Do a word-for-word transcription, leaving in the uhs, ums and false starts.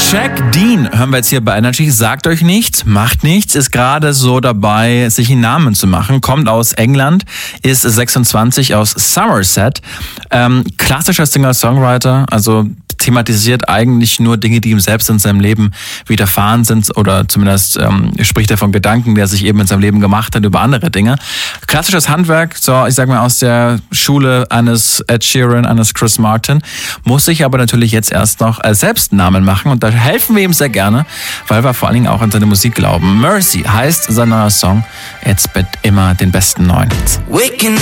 Shaq Dean hören wir jetzt hier bei Energy. Sagt euch nichts, macht nichts, ist gerade so dabei, sich einen Namen zu machen. Kommt aus England, ist sechsundzwanzig, aus Somerset. Ähm, klassischer Singer-Songwriter, also thematisiert eigentlich nur Dinge, die ihm selbst in seinem Leben widerfahren sind, oder zumindest ähm, spricht er von Gedanken, die er sich eben in seinem Leben gemacht hat über andere Dinge. Klassisches Handwerk, so ich sag mal aus der Schule eines Ed Sheeran, eines Chris Martin, muss sich aber natürlich jetzt erst noch äh, selbst einen Namen machen, und da helfen wir ihm sehr gerne, weil wir vor allen Dingen auch an seine Musik glauben. Mercy heißt sein neuer Song, jetzt mit immer den besten neuen Hits.